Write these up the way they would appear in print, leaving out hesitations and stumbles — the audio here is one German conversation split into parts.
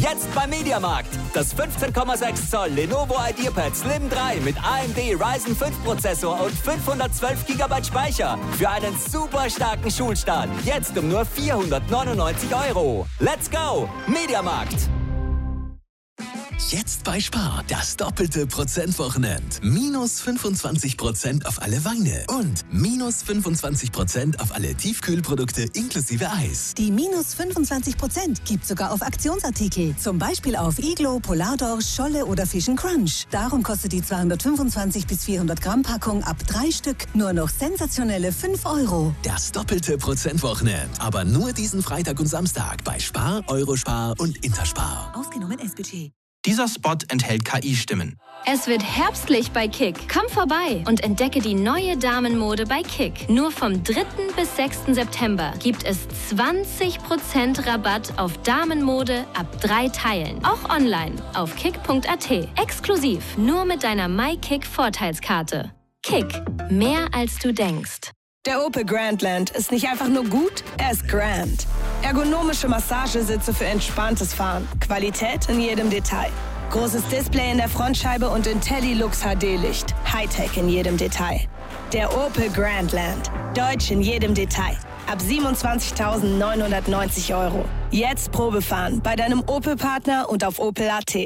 Jetzt beim Mediamarkt. Das 15,6 Zoll Lenovo IdeaPad Slim 3 mit AMD Ryzen 5 Prozessor und 512 GB Speicher. Für einen super starken Schulstart. Jetzt um nur 499 €. Let's go! Mediamarkt. Jetzt bei Spar, das doppelte Prozentwochenend. Minus 25% auf alle Weine und minus 25% auf alle Tiefkühlprodukte inklusive Eis. Die minus 25% gibt sogar auf Aktionsartikel. Zum Beispiel auf Iglo, Polardorsch, Scholle oder Fish & Crunch. Darum kostet die 225 bis 400 Gramm Packung ab 3 Stück nur noch sensationelle 5 €. Das doppelte Prozentwochenend. Aber nur diesen Freitag und Samstag bei Spar, Eurospar und Interspar. Ausgenommen S-Budget. Dieser Spot enthält KI-Stimmen. Es wird herbstlich bei Kick. Komm vorbei und entdecke die neue Damenmode bei Kick. Nur vom 3. bis 6. September gibt es 20% Rabatt auf Damenmode ab 3 Teilen. Auch online auf kick.at. Exklusiv nur mit deiner MyKick-Vorteilskarte. Kick. Mehr als du denkst. Der Opel Grandland ist nicht einfach nur gut, er ist grand. Ergonomische Massagesitze für entspanntes Fahren. Qualität in jedem Detail. Großes Display in der Frontscheibe und IntelliLux HD-Licht. Hightech in jedem Detail. Der Opel Grandland. Deutsch in jedem Detail. Ab 27.990 €. Jetzt Probefahren bei deinem Opel-Partner und auf opel.at.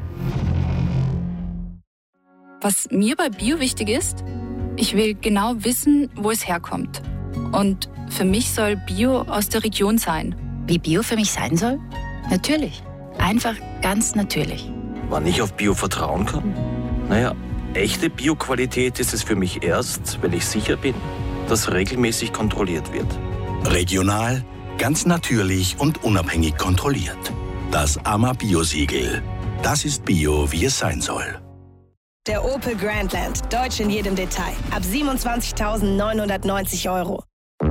Was mir bei Bio wichtig ist, ich will genau wissen, wo es herkommt. Und für mich soll Bio aus der Region sein. Wie Bio für mich sein soll? Natürlich. Einfach ganz natürlich. Wann ich auf Bio vertrauen kann? Naja, echte Bio-Qualität ist es für mich erst, wenn ich sicher bin, dass regelmäßig kontrolliert wird. Regional, ganz natürlich und unabhängig kontrolliert. Das AMA Bio-Siegel. Das ist Bio, wie es sein soll. Der Opel Grandland. Deutsch in jedem Detail. Ab 27.990 €.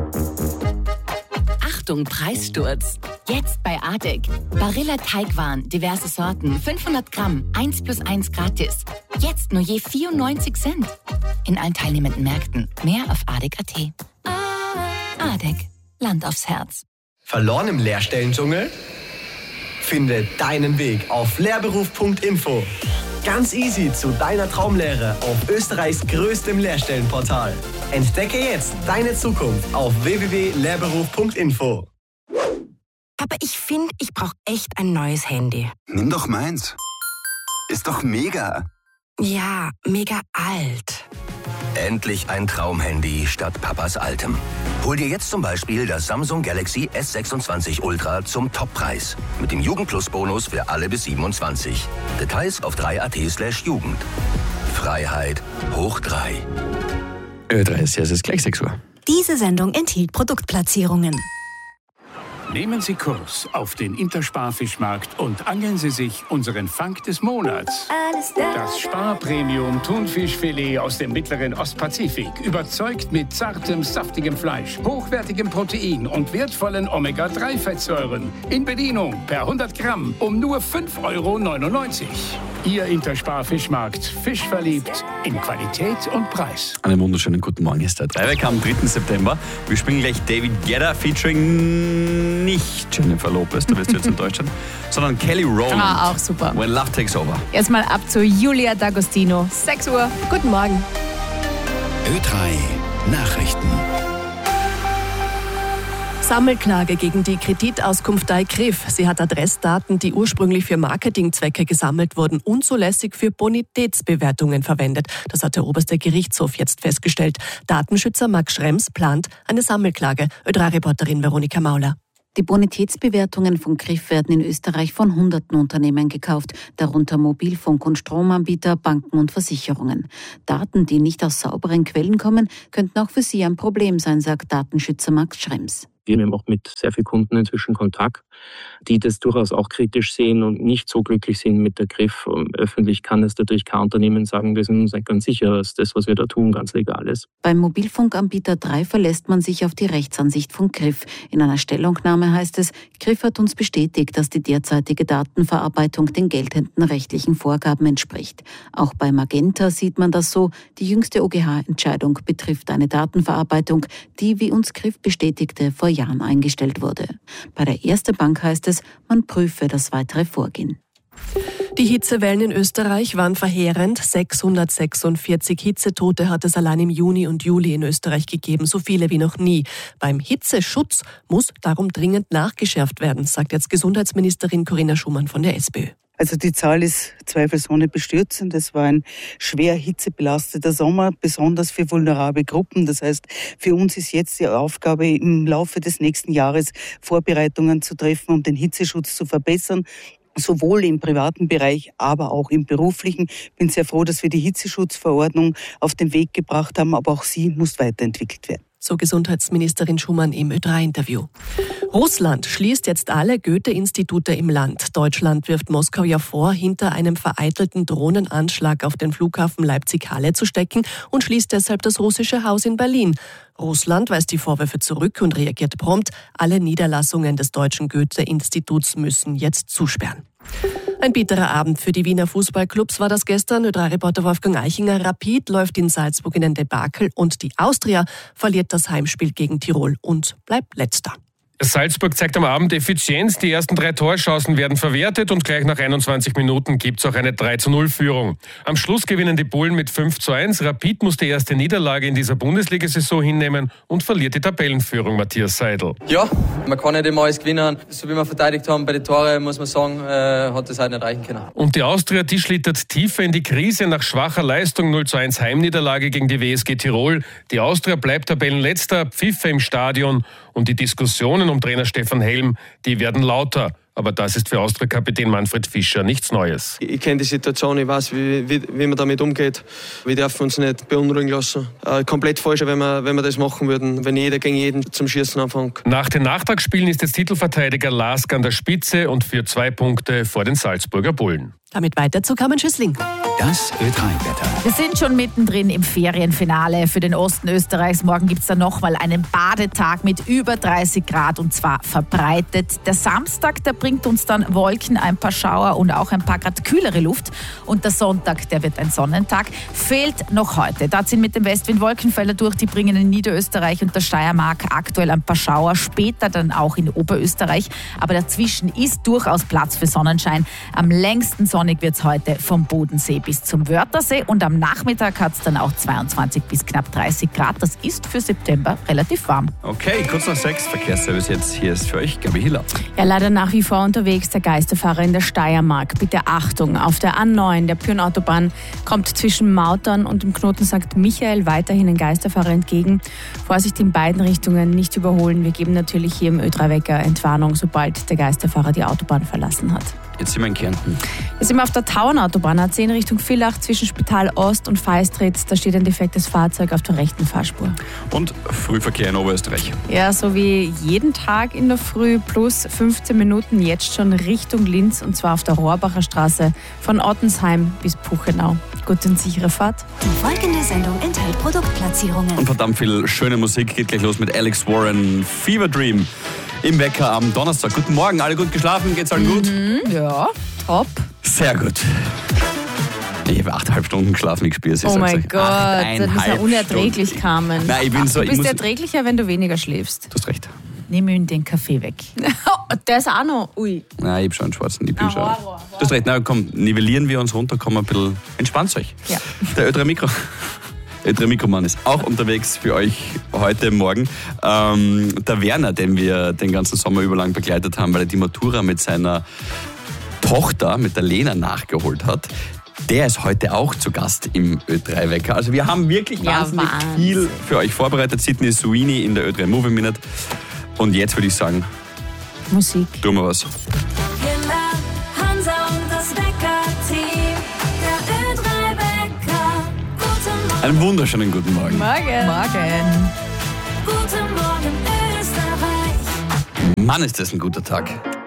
Achtung, Preissturz. Jetzt bei Adek. Barilla Teigwaren, diverse Sorten, 500 Gramm, 1+1 gratis. Jetzt nur je 94 Cent. In allen teilnehmenden Märkten. Mehr auf adek.at. Adek. Land aufs Herz. Verloren im Lehrstellendschungel? Finde deinen Weg auf lehrberuf.info. Ganz easy zu deiner Traumlehre auf Österreichs größtem Lehrstellenportal. Entdecke jetzt deine Zukunft auf www.lehrberuf.info. Aber ich finde, ich brauche echt ein neues Handy. Nimm doch meins. Ist doch mega. Ja, mega alt. Endlich ein Traumhandy statt Papas altem. Hol dir jetzt zum Beispiel das Samsung Galaxy S26 Ultra zum Toppreis. Mit dem Jugend-Plus-Bonus für alle bis 27. Details auf 3.at/Jugend. Freiheit hoch 3. Ö3 ist es gleich 6 Uhr. Diese Sendung enthielt Produktplatzierungen. Nehmen Sie Kurs auf den Interspar-Fischmarkt und angeln Sie sich unseren Fang des Monats. Das Spar-Premium-Thunfischfilet aus dem mittleren Ostpazifik. Überzeugt mit zartem, saftigem Fleisch, hochwertigem Protein und wertvollen Omega-3-Fettsäuren. In Bedienung per 100 Gramm um nur 5,99 €. Ihr Interspar-Fischmarkt. Fisch verliebt in Qualität und Preis. Einen wunderschönen guten Morgen, ist der Dreiweg am 3. September. Wir spielen gleich David Guetta featuring nicht Jennifer Lopez, da bist du jetzt in Deutschland, sondern Kelly Rowland. Ah, auch super. When Love Takes Over. Jetzt mal ab zu Julia D'Agostino. 6 Uhr. Guten Morgen. Ö3 Nachrichten. Sammelklage gegen die Kreditauskunftei CRIF. Sie hat Adressdaten, die ursprünglich für Marketingzwecke gesammelt wurden, unzulässig für Bonitätsbewertungen verwendet. Das hat der oberste Gerichtshof jetzt festgestellt. Datenschützer Max Schrems plant eine Sammelklage. Ö3-Reporterin Veronika Mauler. Die Bonitätsbewertungen von CRIF werden in Österreich von hunderten Unternehmen gekauft, darunter Mobilfunk- und Stromanbieter, Banken und Versicherungen. Daten, die nicht aus sauberen Quellen kommen, könnten auch für sie ein Problem sein, sagt Datenschützer Max Schrems. Wir haben auch mit sehr vielen Kunden inzwischen Kontakt, die das durchaus auch kritisch sehen und nicht so glücklich sind mit der CRIF. Öffentlich kann es natürlich kein Unternehmen sagen, wir sind uns nicht ganz sicher, dass das, was wir da tun, ganz legal ist. Beim Mobilfunkanbieter 3 verlässt man sich auf die Rechtsansicht von CRIF. In einer Stellungnahme heißt es, CRIF hat uns bestätigt, dass die derzeitige Datenverarbeitung den geltenden rechtlichen Vorgaben entspricht. Auch bei Magenta sieht man das so. Die jüngste OGH-Entscheidung betrifft eine Datenverarbeitung, die, wie uns CRIF bestätigte, vor Jahren eingestellt wurde. Bei der Erste Bank heißt es, man prüfe das weitere Vorgehen. Die Hitzewellen in Österreich waren verheerend. 646 Hitzetote hat es allein im Juni und Juli in Österreich gegeben, so viele wie noch nie. Beim Hitzeschutz muss darum dringend nachgeschärft werden, sagt jetzt Gesundheitsministerin Corinna Schumann von der SPÖ. Also die Zahl ist zweifelsohne bestürzend. Es war ein schwer hitzebelasteter Sommer, besonders für vulnerable Gruppen. Das heißt, für uns ist jetzt die Aufgabe, im Laufe des nächsten Jahres Vorbereitungen zu treffen, um den Hitzeschutz zu verbessern. Sowohl im privaten Bereich, aber auch im beruflichen. Ich bin sehr froh, dass wir die Hitzeschutzverordnung auf den Weg gebracht haben, aber auch sie muss weiterentwickelt werden. So Gesundheitsministerin Schumann im Ö3-Interview. Russland schließt jetzt alle Goethe-Institute im Land. Deutschland wirft Moskau ja vor, hinter einem vereitelten Drohnenanschlag auf den Flughafen Leipzig-Halle zu stecken und schließt deshalb das russische Haus in Berlin. Russland weist die Vorwürfe zurück und reagiert prompt. Alle Niederlassungen des deutschen Goethe-Instituts müssen jetzt zusperren. Ein bitterer Abend für die Wiener Fußballclubs war das gestern. Ö3-Reporter Wolfgang Eichinger. Rapid läuft in Salzburg in ein Debakel und die Austria verliert das Heimspiel gegen Tirol und bleibt Letzter. Salzburg zeigt am Abend Effizienz. Die ersten 3 Torchancen werden verwertet und gleich nach 21 Minuten gibt es auch eine 3:0-Führung. Am Schluss gewinnen die Bullen mit 5:1. Rapid muss die erste Niederlage in dieser Bundesliga-Saison hinnehmen und verliert die Tabellenführung. Matthias Seidel. Ja, man kann nicht immer alles gewinnen. So wie wir verteidigt haben bei den Toren, muss man sagen, hat das halt nicht reichen können. Und die Austria, die schlittert tiefer in die Krise nach schwacher Leistung. 0:1 Heimniederlage gegen die WSG Tirol. Die Austria bleibt Tabellenletzter, Pfiffe im Stadion und die Diskussionen um Trainer Stefan Helm, die werden lauter. Aber das ist für Austria-Kapitän Manfred Fischer nichts Neues. Ich kenne die Situation, ich weiß, wie man damit umgeht. Wir dürfen uns nicht beunruhigen lassen. Komplett falsch, wenn wir das machen würden, wenn jeder gegen jeden zum Schießen anfängt. Nach den Nachtragsspielen ist jetzt Titelverteidiger Lask an der Spitze und führt 2 Punkte vor den Salzburger Bullen. Damit weiter zu Carmen Schüssling. Das Ö3-Wetter. Wir sind schon mittendrin im Ferienfinale für den Osten Österreichs. Morgen gibt es dann nochmal einen Badetag mit über 30 Grad und zwar verbreitet. Der Samstag, der bringt uns dann Wolken, ein paar Schauer und auch ein paar Grad kühlere Luft. Und der Sonntag, der wird ein Sonnentag. Fehlt noch heute. Da ziehen mit dem Westwind Wolkenfelder durch, die bringen in Niederösterreich und der Steiermark aktuell ein paar Schauer. Später dann auch in Oberösterreich. Aber dazwischen ist durchaus Platz für Sonnenschein. Am längsten sonnig wird es heute vom Bodensee bis zum Wörthersee und am Nachmittag hat es dann auch 22 bis knapp 30 Grad. Das ist für September relativ warm. Okay, kurz nach 6, Verkehrsservice jetzt. Hier ist für euch Gabi Hiller. Ja, leider nach wie vor unterwegs der Geisterfahrer in der Steiermark. Bitte Achtung, auf der A9, der Pyrn-Autobahn, kommt zwischen Mautern und dem Knoten St. Michael weiterhin ein Geisterfahrer entgegen. Vorsicht in beiden Richtungen, nicht überholen. Wir geben natürlich hier im Ö3-Wecker Entwarnung, sobald der Geisterfahrer die Autobahn verlassen hat. Jetzt sind wir in Kärnten. Jetzt sind wir auf der Tauernautobahn A10 Richtung Villach zwischen Spital Ost und Feistritz. Da steht ein defektes Fahrzeug auf der rechten Fahrspur. Und Frühverkehr in Oberösterreich. Ja, so wie jeden Tag in der Früh plus 15 Minuten jetzt schon Richtung Linz und zwar auf der Rohrbacher Straße von Ottensheim bis Puchenau. Gute und sichere Fahrt. Die folgende Sendung enthält Produktplatzierungen. Und verdammt viel schöne Musik. Geht gleich los mit Alex Warren, Fever Dream. Im Wecker am Donnerstag. Guten Morgen, alle gut geschlafen? Geht's allen gut? Ja, top. Sehr gut. Ich habe 8,5 Stunden geschlafen, ich spüre es. Oh mein Gott, das ist ja unerträglich, Carmen. Nein, ich bin so, du bist erträglicher, wenn du weniger schläfst. Du hast recht. Nimm ihm den Kaffee weg. Der ist auch noch. Ui. Nein, ich habe schon einen schwarzen. Ich bin schon. Du hast recht. Na komm, nivellieren wir uns runter, komm ein bisschen. Entspannt euch. Ja. Der Ö3-Mikromann ist auch unterwegs für euch heute Morgen. Der Werner, den wir den ganzen Sommer über lang begleitet haben, weil er die Matura mit seiner Tochter, mit der Lena, nachgeholt hat. Der ist heute auch zu Gast im Ö3-Wecker. Also wir haben wirklich wahnsinnig viel für euch vorbereitet. Sydney Sweeney in der Ö3 Movie Minute. Und jetzt würde ich sagen, Musik. Tun wir was. Hansa und das Wecker-Team. Der Ö3-Wecker. Guten Morgen. Einen wunderschönen guten Morgen. Guten Morgen, Österreich. Mann, ist das ein guter Tag.